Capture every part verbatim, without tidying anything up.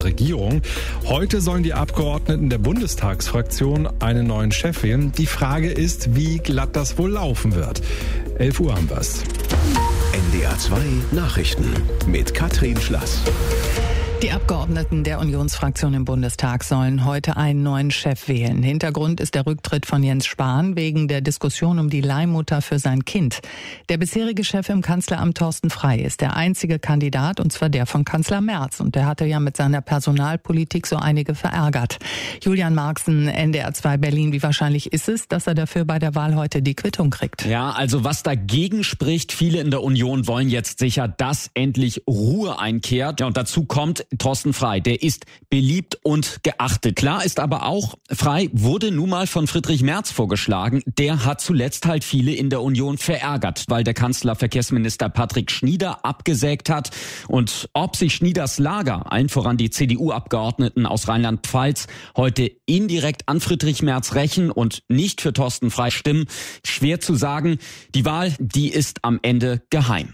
Regierung. Heute sollen die Abgeordneten der Bundestagsfraktion einen neuen Chef wählen. Die Frage ist, wie glatt das wohl laufen wird. elf Uhr haben wir's. N D R zwei Nachrichten mit Katrin Schlass. Die Abgeordneten der Unionsfraktion im Bundestag sollen heute einen neuen Chef wählen. Hintergrund ist der Rücktritt von Jens Spahn wegen der Diskussion um die Leihmutter für sein Kind. Der bisherige Chef im Kanzleramt Thorsten Frey ist der einzige Kandidat, und zwar der von Kanzler Merz. Und der hatte ja mit seiner Personalpolitik so einige verärgert. Julian Marxen, N D R zwei Berlin. Wie wahrscheinlich ist es, dass er dafür bei der Wahl heute die Quittung kriegt? Ja, also was dagegen spricht, viele in der Union wollen jetzt sicher, dass endlich Ruhe einkehrt. Ja, und dazu kommt Thorsten Frey, der ist beliebt und geachtet. Klar ist aber auch, Frey wurde nun mal von Friedrich Merz vorgeschlagen. Der hat zuletzt halt viele in der Union verärgert, weil der Kanzler Verkehrsminister Patrick Schnieder abgesägt hat. Und ob sich Schnieders Lager, allen voran die C D U-Abgeordneten aus Rheinland-Pfalz, heute indirekt an Friedrich Merz rächen und nicht für Thorsten Frey stimmen, schwer zu sagen. Die Wahl, die ist am Ende geheim.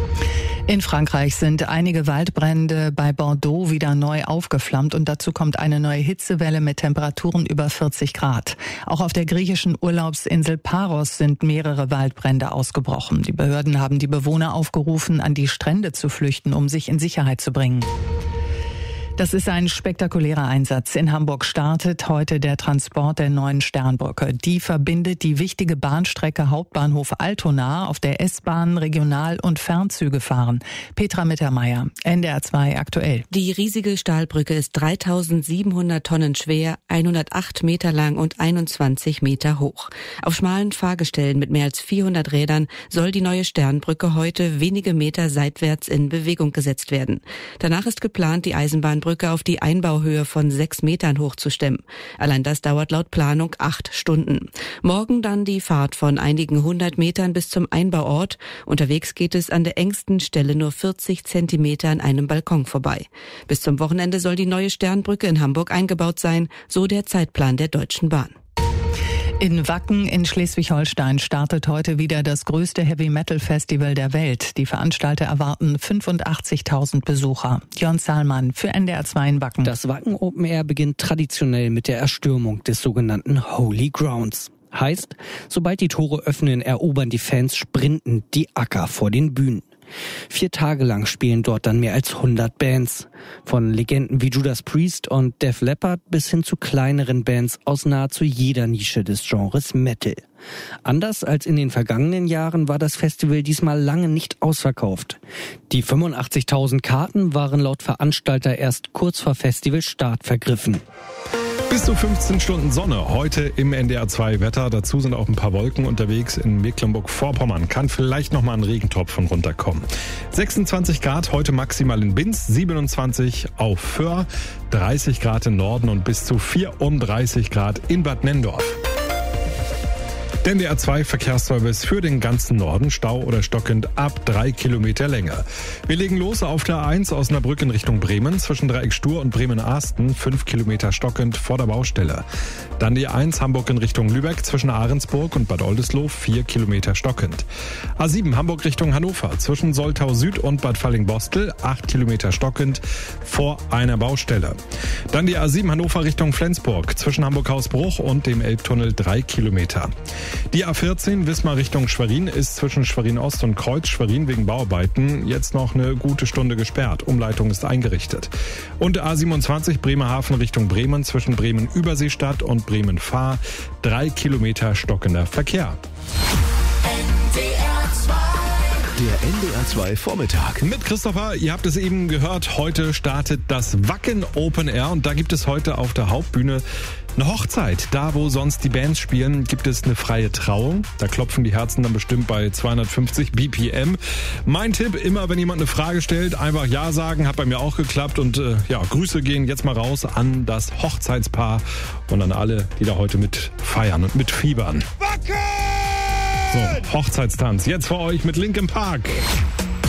In Frankreich sind einige Waldbrände bei Bordeaux wieder neu aufgeflammt und dazu kommt eine neue Hitzewelle mit Temperaturen über vierzig Grad. Auch auf der griechischen Urlaubsinsel Paros sind mehrere Waldbrände ausgebrochen. Die Behörden haben die Bewohner aufgerufen, an die Strände zu flüchten, um sich in Sicherheit zu bringen. Das ist ein spektakulärer Einsatz. In Hamburg startet heute der Transport der neuen Sternbrücke. Die verbindet die wichtige Bahnstrecke Hauptbahnhof Altona, auf der S-Bahn, Regional- und Fernzüge fahren. Petra Mittermeier, N D R zwei aktuell. Die riesige Stahlbrücke ist dreitausendsiebenhundert Tonnen schwer, hundertacht Meter lang und einundzwanzig Meter hoch. Auf schmalen Fahrgestellen mit mehr als vierhundert Rädern soll die neue Sternbrücke heute wenige Meter seitwärts in Bewegung gesetzt werden. Danach ist geplant, die Eisenbahnbrücke auf die Einbauhöhe von sechs Metern hochzustemmen. Allein das dauert laut Planung acht Stunden. Morgen dann die Fahrt von einigen hundert Metern bis zum Einbauort. Unterwegs geht es an der engsten Stelle nur vierzig Zentimeter an einem Balkon vorbei. Bis zum Wochenende soll die neue Sternbrücke in Hamburg eingebaut sein, so der Zeitplan der Deutschen Bahn. In Wacken in Schleswig-Holstein startet heute wieder das größte Heavy-Metal-Festival der Welt. Die Veranstalter erwarten fünfundachtzigtausend Besucher. Jörn Zahlmann für N D R zwei in Wacken. Das Wacken Open Air beginnt traditionell mit der Erstürmung des sogenannten Holy Grounds. Heißt, sobald die Tore öffnen, erobern die Fans sprintend die Acker vor den Bühnen. Vier Tage lang spielen dort dann mehr als hundert Bands. Von Legenden wie Judas Priest und Def Leppard bis hin zu kleineren Bands aus nahezu jeder Nische des Genres Metal. Anders als in den vergangenen Jahren war das Festival diesmal lange nicht ausverkauft. Die fünfundachtzigtausend Karten waren laut Veranstalter erst kurz vor Festivalstart vergriffen. Bis zu fünfzehn Stunden Sonne heute im N D R zwei Wetter. Dazu sind auch ein paar Wolken unterwegs in Mecklenburg-Vorpommern. Kann vielleicht noch mal ein Regentropfen runterkommen. sechsundzwanzig Grad heute maximal in Binz, siebenundzwanzig auf Föhr, dreißig Grad im Norden und bis zu vierunddreißig Grad in Bad Nenndorf. Der N D R zwei Verkehrsservice für den ganzen Norden, Stau oder stockend ab drei Kilometer Länge. Wir legen los auf der A eins Osnabrück in Richtung Bremen, zwischen Dreieck Stur und Bremen-Ahsten, fünf Kilometer stockend vor der Baustelle. Dann die A eins Hamburg in Richtung Lübeck, zwischen Ahrensburg und Bad Oldesloe, vier Kilometer stockend. A sieben Hamburg Richtung Hannover, zwischen Soltau Süd und Bad Falling-Bostel, acht Kilometer stockend vor einer Baustelle. Dann die A sieben Hannover Richtung Flensburg, zwischen Hamburg-Hausbruch und dem Elbtunnel, drei Kilometer. Die A vierzehn Wismar Richtung Schwerin ist zwischen Schwerin Ost und Kreuz Schwerin wegen Bauarbeiten jetzt noch eine gute Stunde gesperrt. Umleitung ist eingerichtet. Und A siebenundzwanzig Bremerhaven Richtung Bremen zwischen Bremen Überseestadt und Bremen Fahr, drei Kilometer stockender Verkehr. Der N D R zwei Vormittag. Mit Christopher, ihr habt es eben gehört, heute startet das Wacken Open Air und da gibt es heute auf der Hauptbühne eine Hochzeit. Da, wo sonst die Bands spielen, gibt es eine freie Trauung. Da klopfen die Herzen dann bestimmt bei zweihundertfünfzig B P M. Mein Tipp, immer wenn jemand eine Frage stellt, einfach Ja sagen, hat bei mir auch geklappt und äh, ja, Grüße gehen jetzt mal raus an das Hochzeitspaar und an alle, die da heute mit feiern und mit fiebern. Wacken! So, Hochzeitstanz. Jetzt für euch mit Linkin Park.